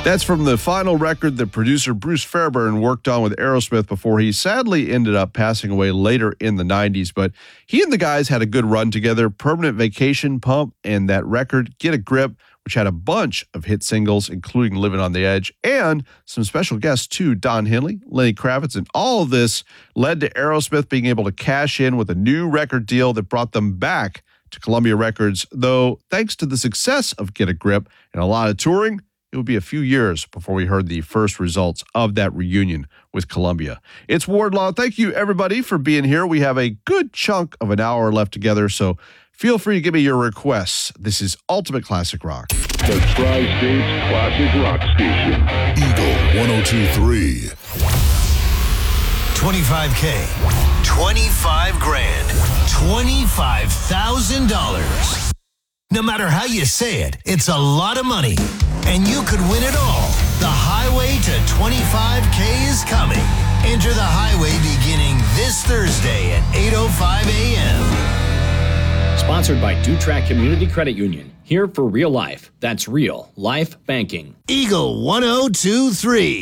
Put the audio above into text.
That's from the final record that producer Bruce Fairbairn worked on with Aerosmith before he sadly ended up passing away later in the 90s. But he and the guys had a good run together. Permanent Vacation, Pump, and that record, Get a Grip, which had a bunch of hit singles, including Living on the Edge, and some special guests too, Don Henley, Lenny Kravitz, and all of this led to Aerosmith being able to cash in with a new record deal that brought them back to Columbia Records, though thanks to the success of Get a Grip and a lot of touring, it would be a few years before we heard the first results of that reunion with Columbia. It's Wardlaw. Thank you, everybody, for being here. We have a good chunk of an hour left together, so feel free to give me your requests. This is Ultimate Classic Rock. The Tri-States Classic Rock Station. Eagle 102.3. 25K, 25 grand, $25,000. No matter how you say it, it's a lot of money. And you could win it all. The highway to 25K is coming. Enter the highway beginning this Thursday at 8:05 a.m. Sponsored by Dutrack Community Credit Union. Here for real life. That's real life banking. Eagle 102.3.